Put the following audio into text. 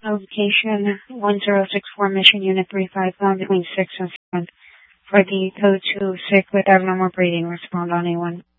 Location 1064, Mission Unit 35, found between 6 and 7. For the code to sick with abnormal breathing, respond on A1.